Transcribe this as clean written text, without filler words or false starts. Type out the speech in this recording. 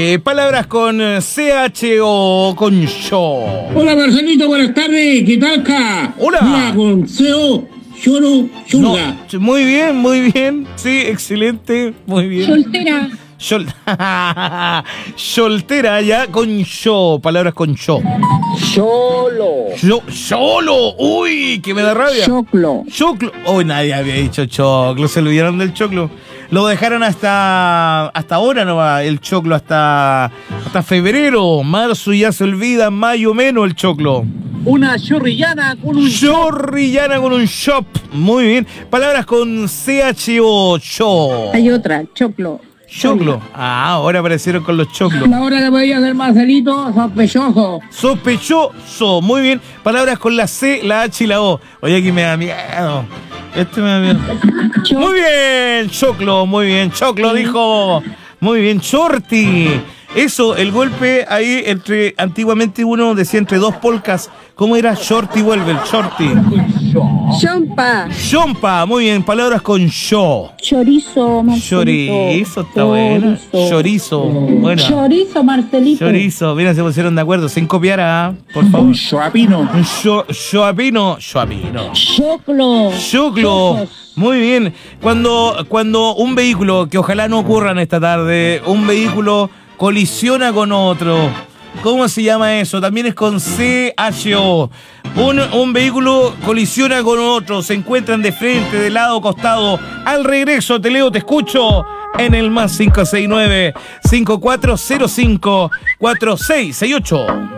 Palabras con CH o con yo. Hola Marcelito, buenas tardes. ¿Qué tal, ca? Hola. Mira, con CO, lloro, yunga. No, muy bien. Sí, excelente. Muy bien. Soltera. Soltera ya con yo. Palabras con yo. Solo. Uy, que me da rabia. Choclo. Choclo. Oh, nadie había dicho choclo. Se olvidaron del choclo. Lo dejaron hasta ahora nomás, el choclo, hasta febrero. Marzo ya se olvida, mayo menos el choclo. Una chorrillana con un Chorrillana con un shop. Muy bien. Palabras con CH o yo. Hay otra, choclo. Choclo. Ah, ahora aparecieron con los choclos. Ahora le podía hacer Marcelito, sospechoso. Sospechoso. Muy bien. Palabras con la C, la H y la O. Oye, aquí me da miedo. Este me da miedo. Muy bien, choclo, muy bien. Choclo dijo. Muy bien, Shorty. Eso, el golpe ahí entre, antiguamente uno decía entre dos polcas. ¿Cómo era? Shorty vuelve, el Shorty. Chompa, muy bien. Palabras con yo. Chorizo, Marcelito. Chorizo, está bueno. Chorizo, bueno. Chorizo, Marcelito. Chorizo, mira, se pusieron de acuerdo, sin copiar a, por favor. Un choapino. Choapino. Choclo. Choclo. Muy bien. Cuando un vehículo, que ojalá no ocurra en esta tarde, un vehículo colisiona con otro. ¿Cómo se llama eso? También es con CHO. Un vehículo colisiona con otro, se encuentran de frente, de lado, costado. Al regreso te leo, te escucho en el +569-5405-4668.